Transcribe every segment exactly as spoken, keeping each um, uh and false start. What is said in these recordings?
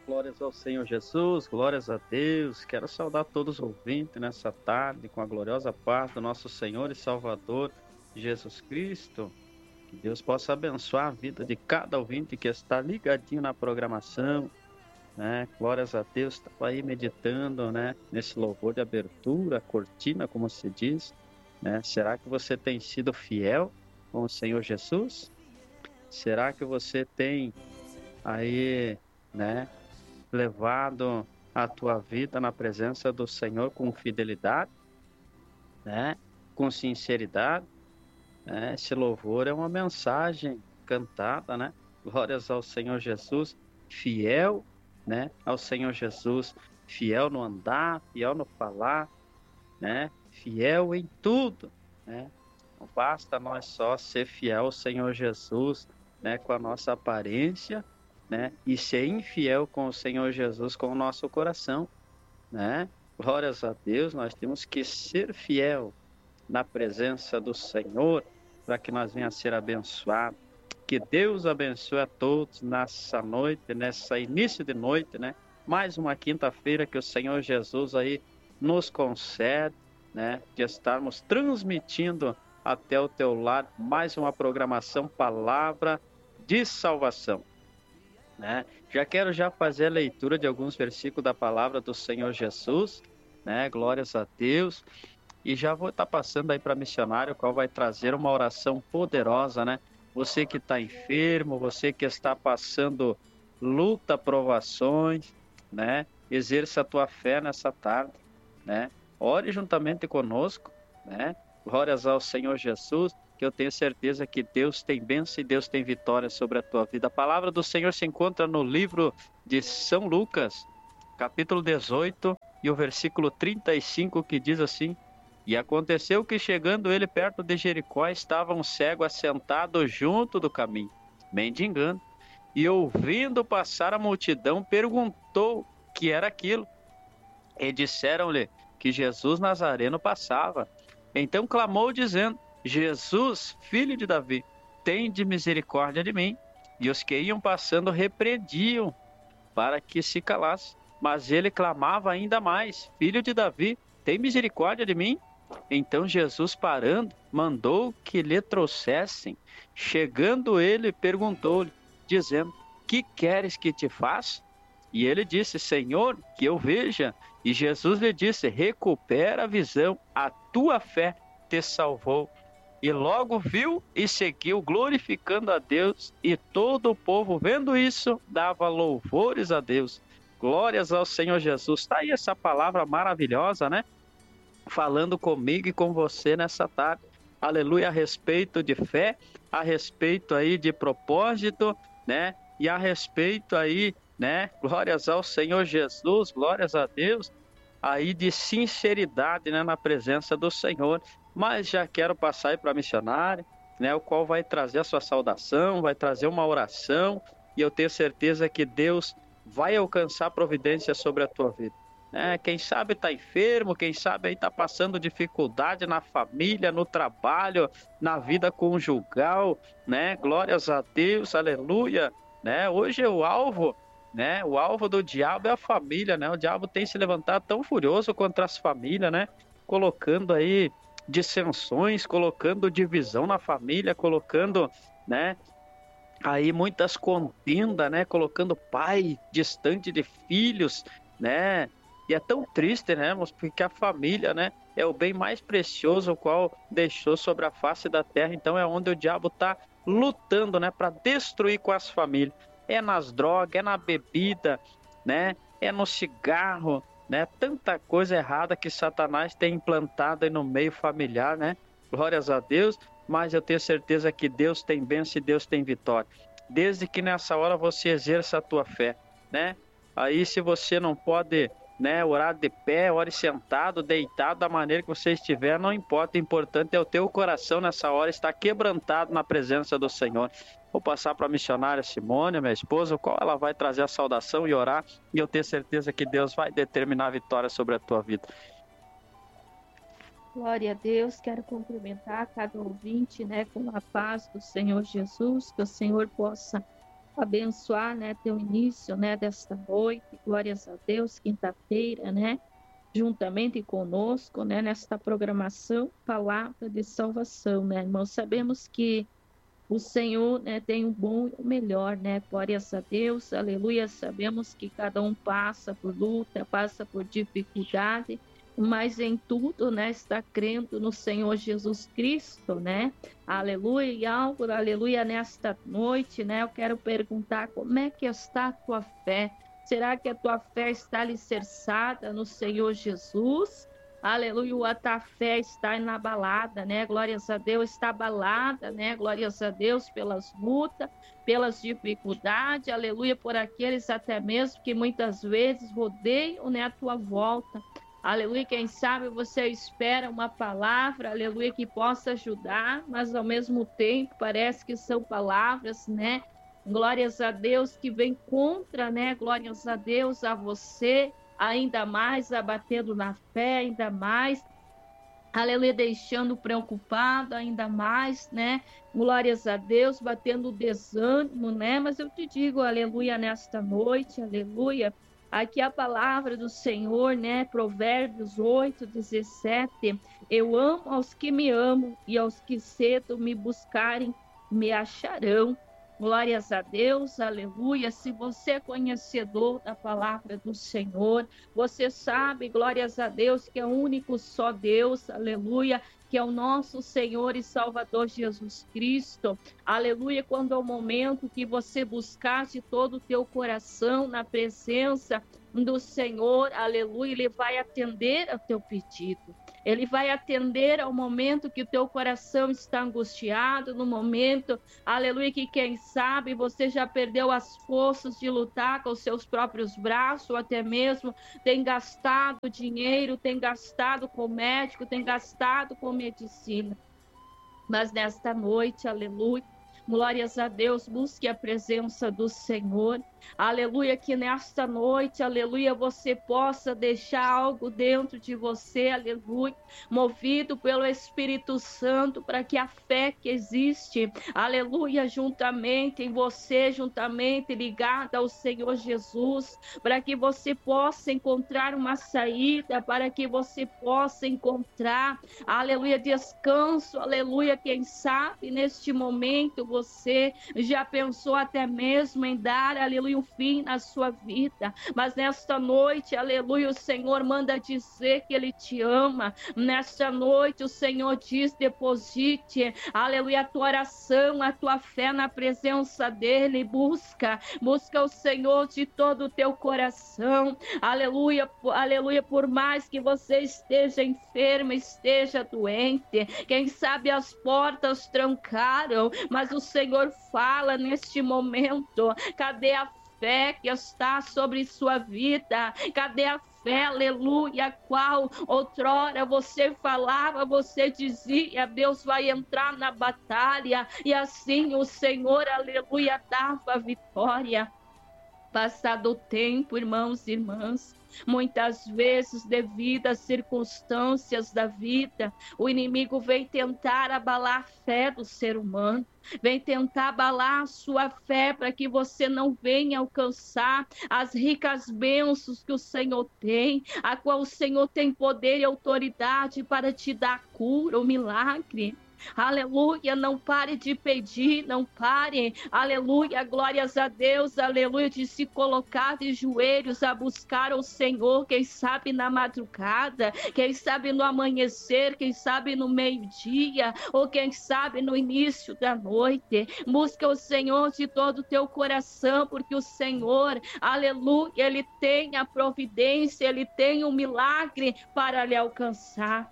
Glórias ao Senhor Jesus, glórias a Deus. Quero saudar todos os ouvintes nessa tarde com a gloriosa paz do nosso Senhor e Salvador Jesus Cristo. Que Deus possa abençoar a vida de cada ouvinte que está ligadinho na programação, né? Glórias a Deus. Estava aí meditando, né? Nesse louvor de abertura, cortina, como se diz, né? Será que você tem sido fiel com o Senhor Jesus? Será que você tem aí, né? levado a tua vida na presença do Senhor com fidelidade, né? Com sinceridade, né? Esse louvor é uma mensagem cantada, né? Glórias ao Senhor Jesus, fiel, né? Ao Senhor Jesus, fiel no andar, fiel no falar, né? Fiel em tudo, né? Não basta nós só ser fiel ao Senhor Jesus, né? Com a nossa aparência, né? E ser infiel com o Senhor Jesus com o nosso coração, né? Glórias a Deus, nós temos que ser fiel na presença do Senhor para que nós venhamos a ser abençoados. Que Deus abençoe a todos nessa noite, nessa início de noite, né? Mais uma quinta-feira que o Senhor Jesus aí nos concede, né? De estarmos transmitindo até o teu lado mais uma programação Palavra de Salvação, né? Já quero já fazer a leitura de alguns versículos da palavra do Senhor Jesus, né? Glórias a Deus. E já vou estar passando aí para missionário, qual vai trazer uma oração poderosa, né? Você que está enfermo, você que está passando luta, provações, né? Exerça a tua fé nessa tarde, né? Ore juntamente conosco, né? Glórias ao Senhor Jesus, que eu tenho certeza que Deus tem bênção e Deus tem vitória sobre a tua vida. A palavra do Senhor se encontra no livro de São Lucas, capítulo dezoito, e o versículo trinta e cinco, que diz assim: E aconteceu que, chegando ele perto de Jericó, estava um cego assentado junto do caminho, mendigando, e ouvindo passar a multidão, perguntou que era aquilo. E disseram-lhe que Jesus Nazareno passava. Então clamou, dizendo: Jesus, filho de Davi, tende misericórdia de mim. E os que iam passando repreendiam para que se calasse. Mas ele clamava ainda mais: Filho de Davi, tem misericórdia de mim. Então Jesus, parando, mandou que lhe trouxessem. Chegando ele, perguntou-lhe, dizendo: Que queres que te faça? E ele disse: Senhor, que eu veja. E Jesus lhe disse: Recupera a visão, a tua fé te salvou. E logo viu e seguiu, glorificando a Deus, e todo o povo, vendo isso, dava louvores a Deus. Glórias ao Senhor Jesus. Está aí essa palavra maravilhosa, né? Falando comigo e com você nessa tarde. Aleluia, a respeito de fé, a respeito aí de propósito, né? E a respeito aí, né? Glórias ao Senhor Jesus, glórias a Deus, aí de sinceridade, né? Na presença do Senhor. Mas já quero passar aí para a missionária, né? O qual vai trazer a sua saudação, vai trazer uma oração, e eu tenho certeza que Deus vai alcançar providência sobre a tua vida. É, quem sabe está enfermo, quem sabe aí está passando dificuldade na família, no trabalho, na vida conjugal, né? Glórias a Deus, aleluia, né? Hoje é o alvo, né? O alvo do diabo é a família, né? O diabo tem se levantado tão furioso contra as famílias, né? Colocando aí dissensões, colocando divisão na família, colocando, né? Aí muitas contendas, né? Colocando pai distante de filhos, né? E é tão triste, né, irmãos? Porque a família, né, é o bem mais precioso o qual deixou sobre a face da terra. Então é onde o diabo está lutando, né, para destruir com as famílias. É nas drogas, é na bebida, né? É no cigarro, né? Tanta coisa errada que Satanás tem implantado aí no meio familiar, né? Glórias a Deus. Mas eu tenho certeza que Deus tem bênção e Deus tem vitória. Desde que nessa hora você exerça a tua fé, né? Aí se você não pode, né, orar de pé, ore sentado, deitado, da maneira que você estiver, não importa. O importante é o teu coração nessa hora estar quebrantado na presença do Senhor. Vou passar para a missionária Simone, minha esposa, o qual ela vai trazer a saudação e orar, e eu tenho certeza que Deus vai determinar a vitória sobre a tua vida. Glória a Deus, quero cumprimentar cada ouvinte, né, com a paz do Senhor Jesus, que o Senhor possa abençoar, né, teu início, né, desta noite. Glórias a Deus, quinta-feira, né, juntamente conosco, né, nesta programação, palavra de salvação, né, irmãos? Sabemos que o Senhor, né, tem o bom e o melhor, né? Glórias a Deus, aleluia. Sabemos que cada um passa por luta, passa por dificuldade, mas em tudo, né, está crendo no Senhor Jesus Cristo, né? Aleluia. E algo, aleluia, nesta noite, né? Eu quero perguntar como é que está a tua fé? Será que a tua fé está alicerçada no Senhor Jesus? Aleluia, a tua fé está inabalada, né? Glórias a Deus, está abalada, né? Glórias a Deus pelas lutas, pelas dificuldades, aleluia, por aqueles até mesmo que muitas vezes rodeiam, né, a tua volta. Aleluia, quem sabe você espera uma palavra, aleluia, que possa ajudar, mas ao mesmo tempo parece que são palavras, né? Glórias a Deus que vem contra, né? Glórias a Deus a você, ainda mais abatendo na fé, ainda mais, aleluia, deixando preocupado, ainda mais, né? Glórias a Deus, batendo o desânimo, né? Mas eu te digo, aleluia, nesta noite, aleluia, aqui a palavra do Senhor, né? Provérbios oito, dezessete, eu amo aos que me amam e aos que cedo me buscarem, me acharão. Glórias a Deus, aleluia. Se você é conhecedor da palavra do Senhor, você sabe, glórias a Deus, que é o único só Deus, aleluia, que é o nosso Senhor e Salvador Jesus Cristo, aleluia. Quando é o momento que você buscar de todo o teu coração na presença do Senhor, aleluia, Ele vai atender ao teu pedido. Ele vai atender ao momento que o teu coração está angustiado, no momento, aleluia, que quem sabe você já perdeu as forças de lutar com os seus próprios braços, ou até mesmo tem gastado dinheiro, tem gastado com médico, tem gastado com medicina. Mas nesta noite, aleluia, glórias a Deus, busque a presença do Senhor, aleluia, que nesta noite, aleluia, você possa deixar algo dentro de você, aleluia, movido pelo Espírito Santo, para que a fé que existe, aleluia, juntamente em você, juntamente ligada ao Senhor Jesus, para que você possa encontrar uma saída, para que você possa encontrar, aleluia, descanso, aleluia. Quem sabe neste momento você já pensou até mesmo em dar, aleluia, um fim na sua vida, mas nesta noite, aleluia, o Senhor manda dizer que Ele te ama. Nesta noite o Senhor diz, deposite, aleluia, a tua oração, a tua fé na presença dEle, busca, busca o Senhor de todo o teu coração, aleluia, aleluia, por mais que você esteja enfermo, esteja doente, quem sabe as portas trancaram, mas o Senhor fala neste momento, cadê a fé que está sobre sua vida? Cadê a fé, aleluia, qual outrora você falava, você dizia, Deus vai entrar na batalha, e assim o Senhor, aleluia, dava a vitória. Passado o tempo, irmãos e irmãs, muitas vezes, devido às circunstâncias da vida, o inimigo vem tentar abalar a fé do ser humano, vem tentar abalar a sua fé para que você não venha alcançar as ricas bênçãos que o Senhor tem, a qual o Senhor tem poder e autoridade para te dar cura, o milagre. Aleluia, não pare de pedir, não pare, aleluia, glórias a Deus, aleluia, de se colocar de joelhos a buscar o Senhor, quem sabe na madrugada, quem sabe no amanhecer, quem sabe no meio-dia, ou quem sabe no início da noite. Busca o Senhor de todo o teu coração, porque o Senhor, aleluia, Ele tem a providência, Ele tem um milagre para lhe alcançar.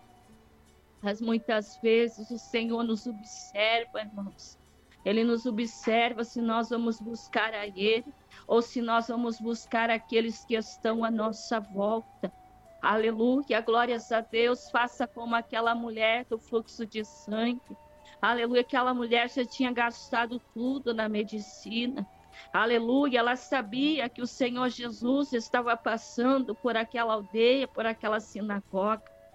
Mas muitas vezes o Senhor nos observa, irmãos. Ele nos observa se nós vamos buscar a Ele ou se nós vamos buscar aqueles que estão à nossa volta. Aleluia, glórias a Deus. Faça como aquela mulher do fluxo de sangue. Aleluia, aquela mulher já tinha gastado tudo na medicina. Aleluia, ela sabia que o Senhor Jesus estava passando por aquela aldeia, por aquela sinagoga.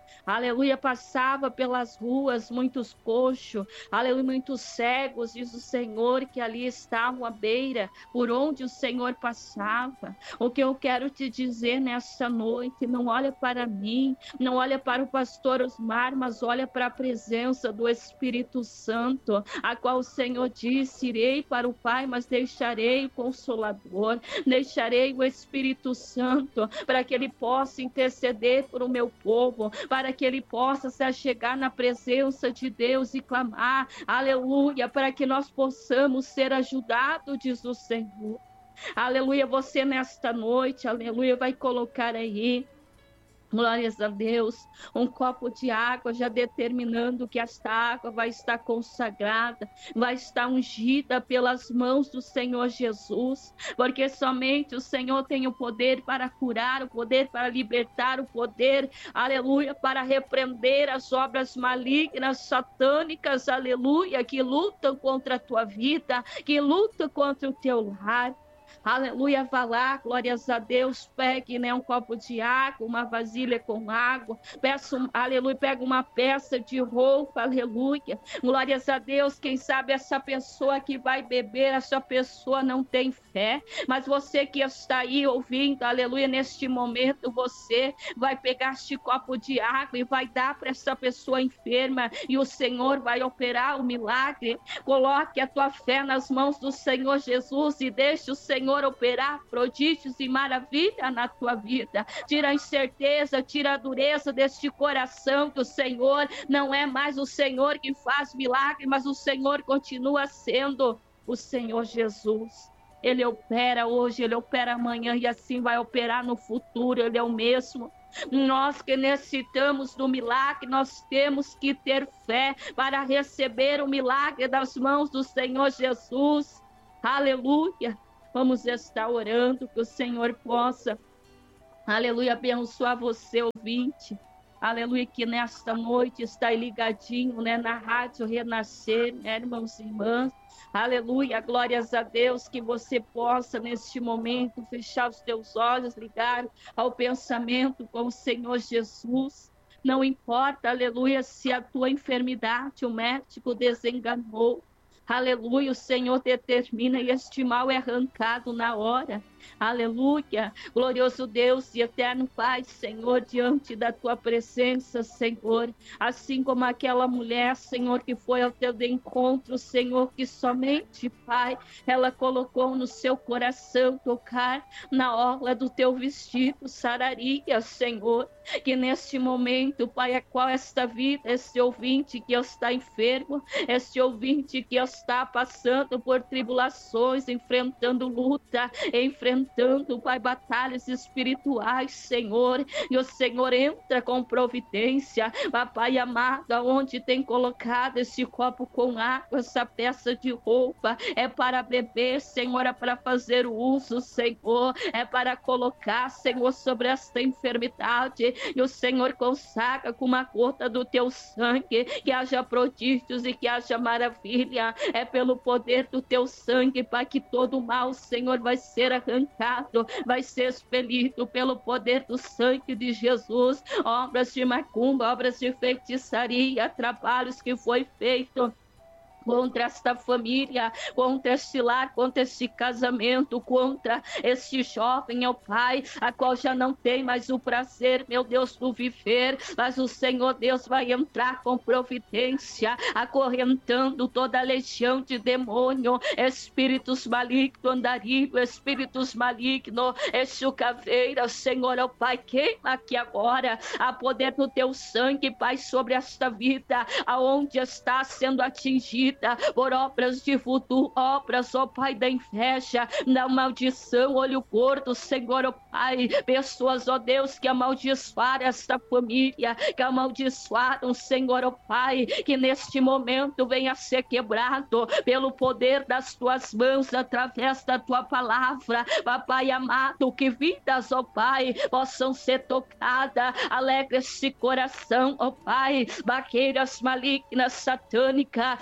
aleluia, passava pelas ruas muitos coxos, aleluia, muitos cegos, diz o Senhor, que ali estavam à beira, por onde o Senhor passava. O que eu quero te dizer nessa noite, não olha para mim, não olha para o pastor Osmar, mas olha para a presença do Espírito Santo, a qual o Senhor disse: irei para o Pai, mas deixarei o Consolador, deixarei o Espírito Santo, para que ele possa interceder por o meu povo, para que ele possa se achegar na presença de Deus e clamar, aleluia, para que nós possamos ser ajudados, diz o Senhor. Aleluia, você nesta noite, aleluia, vai colocar aí, glórias a Deus, um copo de água, já determinando que esta água vai estar consagrada, vai estar ungida pelas mãos do Senhor Jesus, porque somente o Senhor tem o poder para curar, o poder para libertar, o poder, aleluia, para repreender as obras malignas, satânicas, aleluia, que lutam contra a tua vida, que lutam contra o teu lar. Aleluia, vá lá, glórias a Deus, pegue, né, um copo de água, uma vasilha com água, peça, aleluia, pega uma peça de roupa, aleluia, glórias a Deus. Quem sabe essa pessoa que vai beber, essa pessoa não tem fé, mas você que está aí ouvindo, aleluia, neste momento você vai pegar este copo de água e vai dar para essa pessoa enferma, e o Senhor vai operar o milagre. Coloque a tua fé nas mãos do Senhor Jesus e deixe o Senhor operar prodígios e maravilha na tua vida. Tira a incerteza, tira a dureza deste coração, que o Senhor não é mais o Senhor que faz milagre, mas o Senhor continua sendo o Senhor Jesus. Ele opera hoje, ele opera amanhã e assim vai operar no futuro. Ele é o mesmo. Nós que necessitamos do milagre, nós temos que ter fé para receber o milagre das mãos do Senhor Jesus. Aleluia. Vamos estar orando que o Senhor possa, aleluia, abençoar você, ouvinte. Aleluia, que nesta noite está ligadinho, né, na Rádio Renascer, né, irmãos e irmãs. Aleluia, glórias a Deus, que você possa neste momento fechar os teus olhos, ligar ao pensamento com o Senhor Jesus. Não importa, aleluia, se a tua enfermidade o médico desenganou. Aleluia, o Senhor determina e este mal é arrancado na hora. Aleluia, glorioso Deus e eterno Pai, Senhor, diante da tua presença, Senhor, assim como aquela mulher, Senhor, que foi ao teu encontro, Senhor, que somente, Pai, ela colocou no seu coração tocar na orla do teu vestido, sararia, Senhor, que neste momento, Pai, é qual esta vida, esse ouvinte que está enfermo, esse ouvinte que está passando por tribulações, enfrentando luta, enfrentando enfrentando, Pai, batalhas espirituais, Senhor, e o Senhor entra com providência, Papai amado, aonde tem colocado esse copo com água, essa peça de roupa, é para beber, Senhor, é para fazer uso, Senhor, é para colocar, Senhor, sobre esta enfermidade, e o Senhor consagra com uma gota do teu sangue, que haja prodígios e que haja maravilha, é pelo poder do teu sangue, Pai, que todo mal, Senhor, vai ser arrancado, vai ser expelido pelo poder do sangue de Jesus. Obras de macumba, obras de feitiçaria, trabalhos que foi feito contra esta família, contra este lar, contra este casamento, contra este jovem, ó Pai, a qual já não tem mais o prazer, meu Deus, do viver, mas o Senhor Deus vai entrar com providência, acorrentando toda a legião de demônio, espíritos malignos, andarilho, espíritos malignos, caveira, Senhor, ó Pai, queima aqui agora, a poder do teu sangue, Pai, sobre esta vida, aonde está sendo atingida por obras de voodoo, obras, ó Pai, da inveja, da maldição, olho gordo, Senhor, ó Pai, pessoas, ó Deus, que amaldiçoaram esta família, que amaldiçoaram, Senhor, ó Pai, que neste momento venha a ser quebrado pelo poder das tuas mãos, através da tua palavra, Papai amado, que vidas, ó Pai, possam ser tocadas, alegra este coração, ó Pai, barreiras malignas, satânicas, aleluia,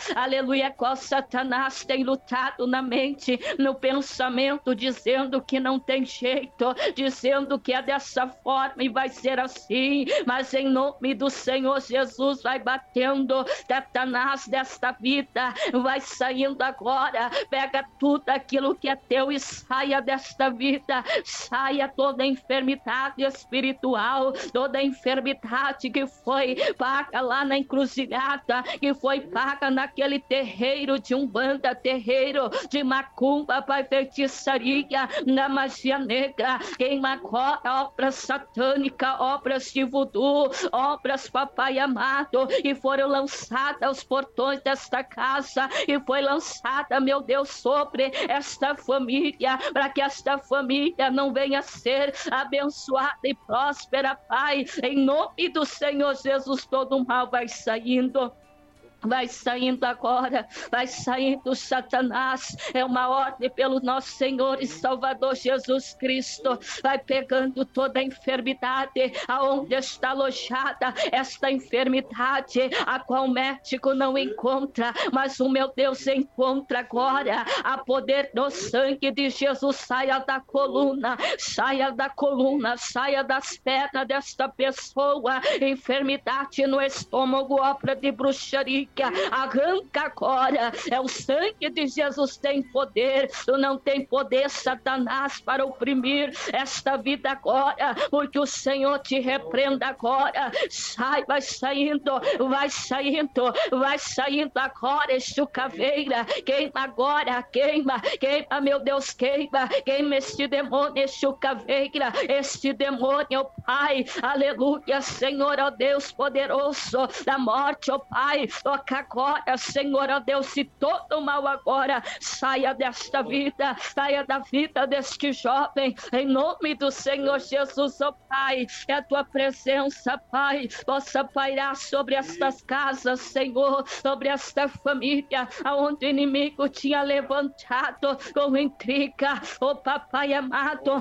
aleluia, qual Satanás tem lutado na mente, no pensamento, dizendo que não tem jeito, dizendo que é dessa forma e vai ser assim, mas em nome do Senhor Jesus, vai batendo, Satanás desta vida, vai saindo agora, pega tudo aquilo que é teu e saia desta vida, saia toda enfermidade espiritual, toda enfermidade que foi paga lá na encruzilhada, que foi paga naquele terreiro de umbanda, terreiro de macumba, pai, feitiçaria, na magia negra, queima agora obras satânicas, obras de voodoo, obras, papai amado, e foram lançadas aos portões desta casa, e foi lançada, meu Deus, sobre esta família, para que esta família não venha a ser abençoada e próspera, Pai, em nome do Senhor Jesus, todo mal vai saindo. Vai saindo agora, vai saindo Satanás, é uma ordem pelo nosso Senhor e Salvador Jesus Cristo, vai pegando toda a enfermidade, aonde está alojada esta enfermidade, a qual o médico não encontra, mas o meu Deus encontra agora, a poder do sangue de Jesus, saia da coluna, saia da coluna, saia das pernas desta pessoa, enfermidade no estômago, obra de bruxaria, arranca agora, é o sangue de Jesus, tem poder, tu não tem poder, Satanás, para oprimir esta vida agora, porque o Senhor te repreenda agora, sai, vai saindo, vai saindo, vai saindo agora, este caveira, queima agora, queima, queima, meu Deus, queima, queima este demônio, este caveira, este demônio, Pai, aleluia, Senhor, ó Deus poderoso, da morte, ó Pai, ó agora, Senhor, ó Deus, se todo mal agora saia desta vida, saia da vida deste jovem, em nome do Senhor Jesus, ó Pai, é a tua presença, Pai, possa pairar sobre estas casas, Senhor, sobre esta família, aonde o inimigo tinha levantado com intriga, ó Papai amado,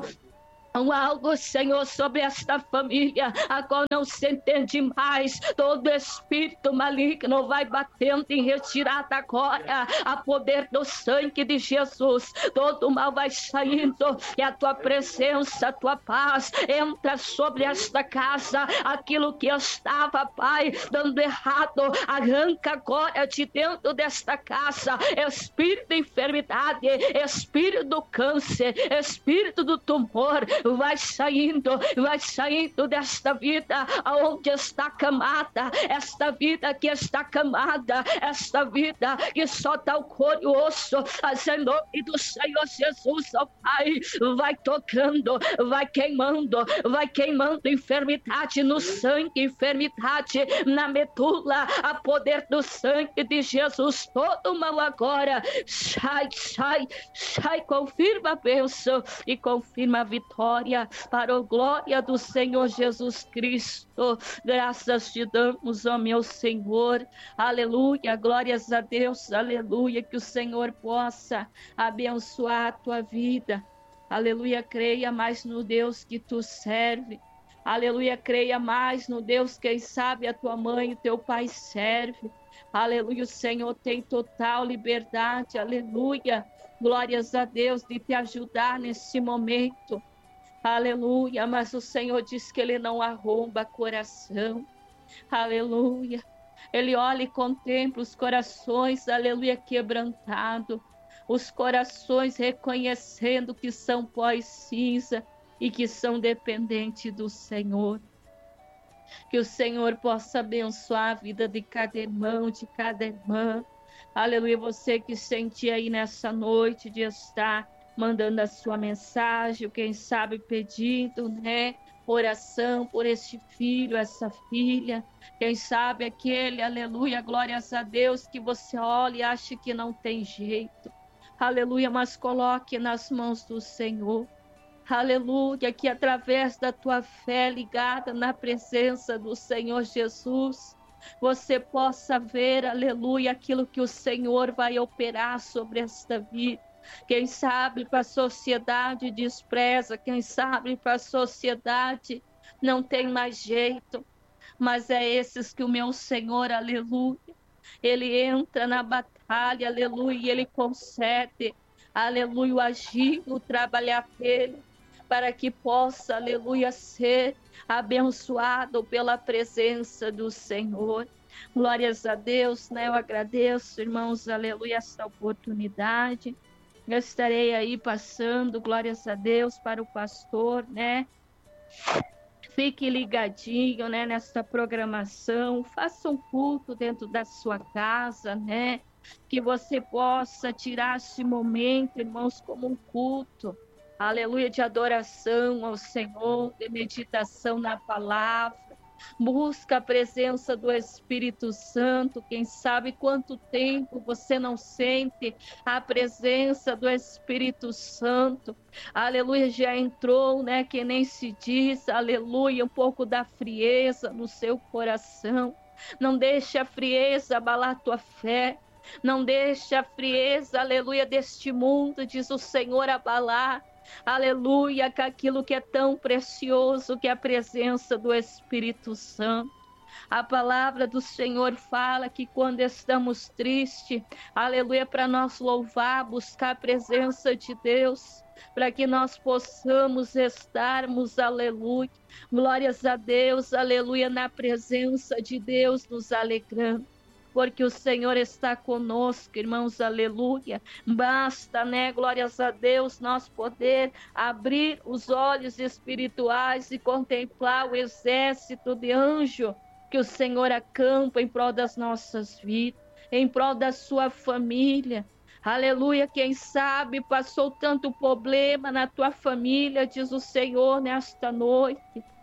algo, Senhor, sobre esta família, a qual não se entende mais, todo espírito maligno vai batendo em retirada agora, a poder do sangue de Jesus, todo mal vai saindo, e a tua presença, a tua paz, entra sobre esta casa, aquilo que estava, Pai, dando errado, arranca agora de dentro desta casa, espírito de enfermidade, espírito do câncer, espírito do tumor, vai saindo, vai saindo desta vida, aonde está camada, esta vida que está camada, esta vida que só dá o couro e o osso, mas em nome do Senhor Jesus, ó Pai, vai tocando, vai queimando, vai queimando enfermidade no sangue, enfermidade na medula, a poder do sangue de Jesus, todo mal agora, sai, sai, sai, confirma a bênção e confirma a vitória, para a glória do Senhor Jesus Cristo. Graças te damos, ó meu Senhor, aleluia, glórias a Deus, aleluia, que o Senhor possa abençoar a tua vida, aleluia, creia mais no Deus que tu serve, aleluia, creia mais no Deus, quem sabe a tua mãe e teu pai serve, aleluia, o Senhor tem total liberdade, aleluia, glórias a Deus, de te ajudar nesse momento, aleluia, mas o Senhor diz que Ele não arromba coração, aleluia, Ele olha e contempla os corações, aleluia, quebrantado, os corações reconhecendo que são pó e cinza e que são dependentes do Senhor. Que o Senhor possa abençoar a vida de cada irmão, de cada irmã, aleluia, você que sente aí nessa noite de estar mandando a sua mensagem, quem sabe pedindo, né, oração por este filho, essa filha, quem sabe aquele, aleluia, glórias a Deus, que você olha e acha que não tem jeito, aleluia, mas coloque nas mãos do Senhor, aleluia, que através da tua fé ligada na presença do Senhor Jesus, você possa ver, aleluia, aquilo que o Senhor vai operar sobre esta vida. Quem sabe para a sociedade despreza, quem sabe para a sociedade não tem mais jeito, mas é esses que o meu Senhor, aleluia, Ele entra na batalha, fale, aleluia, e Ele concede, aleluia, o agir, o trabalhar dele, para que possa, aleluia, ser abençoado pela presença do Senhor. Glórias a Deus, né? Eu agradeço, irmãos, aleluia, essa oportunidade. Eu estarei aí passando, glórias a Deus, para o pastor, né? Fique ligadinho, né, nessa programação, faça um culto dentro da sua casa, né? Que você possa tirar esse momento, irmãos, como um culto, aleluia, de adoração ao Senhor, de meditação na palavra. Busca a presença do Espírito Santo. Quem sabe quanto tempo você não sente a presença do Espírito Santo. Aleluia, já entrou, né? Que nem se diz, aleluia, um pouco da frieza no seu coração. Não deixe a frieza abalar tua fé. Não deixe a frieza, aleluia, deste mundo, diz o Senhor, abalar. Aleluia, que aquilo que é tão precioso, que é a presença do Espírito Santo. A palavra do Senhor fala que quando estamos tristes, aleluia, para nós louvar, buscar a presença de Deus, para que nós possamos estarmos, aleluia, glórias a Deus, aleluia, na presença de Deus, nos alegrando. Porque o Senhor está conosco, irmãos, aleluia. Basta, né, glórias a Deus, nós poder abrir os olhos espirituais e contemplar o exército de anjo que o Senhor acampa em prol das nossas vidas, em prol da sua família. Aleluia, quem sabe passou tanto problema na tua família, diz o Senhor nesta noite.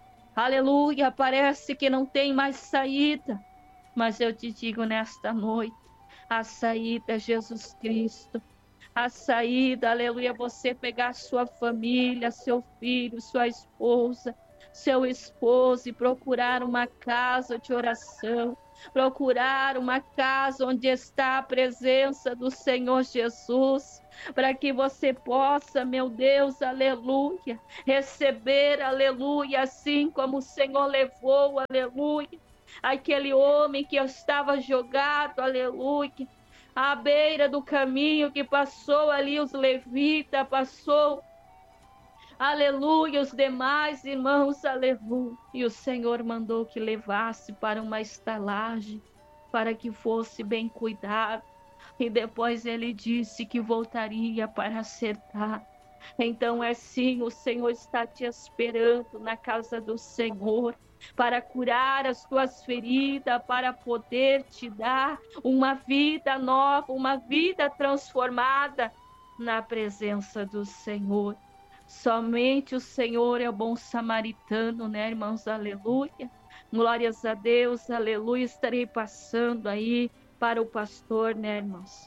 Aleluia, parece que não tem mais saída. Mas eu te digo nesta noite, a saída é Jesus Cristo. A saída, aleluia, você pegar sua família, seu filho, sua esposa, seu esposo e procurar uma casa de oração, procurar uma casa onde está a presença do Senhor Jesus, para que você possa, meu Deus, aleluia, receber, aleluia, assim como o Senhor levou, aleluia, aquele homem que estava jogado, aleluia, à beira do caminho, que passou ali os levitas, passou, aleluia, os demais irmãos, aleluia, e o Senhor mandou que levasse para uma estalagem, para que fosse bem cuidado, e depois ele disse que voltaria para acertar. Então é sim, o Senhor está te esperando na casa do Senhor, para curar as tuas feridas, para poder te dar uma vida nova, uma vida transformada na presença do Senhor. Somente o Senhor é o bom samaritano, né, irmãos? Aleluia. Glórias a Deus, aleluia. Estarei passando aí para o pastor, né, irmãos?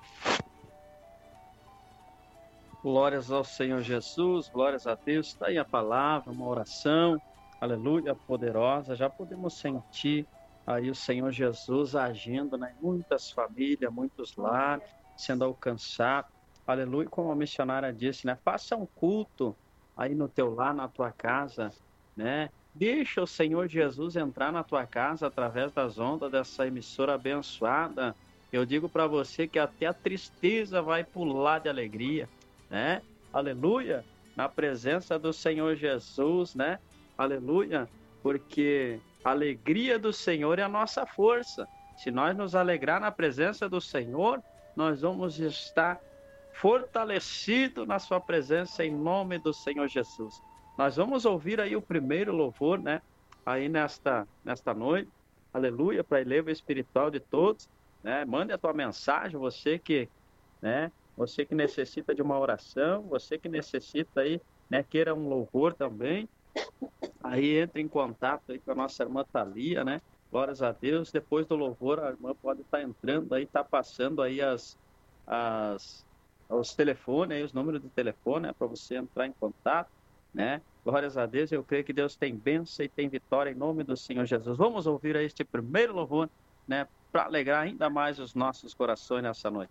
Glórias ao Senhor Jesus, glórias a Deus. Está aí a palavra, uma oração, aleluia, poderosa. Já podemos sentir aí o Senhor Jesus agindo, né, em muitas famílias, muitos lares, sendo alcançado. Aleluia, como a missionária disse, né? Faça um culto aí no teu lar, na tua casa, né? Deixa o Senhor Jesus entrar na tua casa através das ondas dessa emissora abençoada. Eu digo para você que até a tristeza vai pular de alegria, né? Aleluia, na presença do Senhor Jesus, né? Aleluia, porque a alegria do Senhor é a nossa força. Se nós nos alegrar na presença do Senhor, nós vamos estar fortalecido na sua presença em nome do Senhor Jesus. Nós vamos ouvir aí o primeiro louvor, né? Aí nesta, nesta noite, aleluia, para elevo espiritual de todos, né? Mande a tua mensagem, você que, né? Você que necessita de uma oração, você que necessita aí, né? Queira um louvor também, aí entre em contato aí com a nossa irmã Thalia, né? Glórias a Deus. Depois do louvor, a irmã pode estar entrando aí, tá passando aí as, as os telefones, aí, os números de telefone, né, para você entrar em contato, né? Glórias a Deus, eu creio que Deus tem bênção e tem vitória em nome do Senhor Jesus. Vamos ouvir aí este primeiro louvor, né, para alegrar ainda mais os nossos corações nessa noite.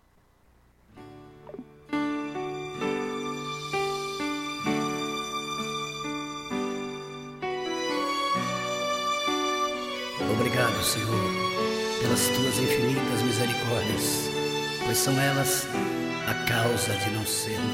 Obrigado, Senhor, pelas tuas infinitas misericórdias. pois são elas a causa de não sermos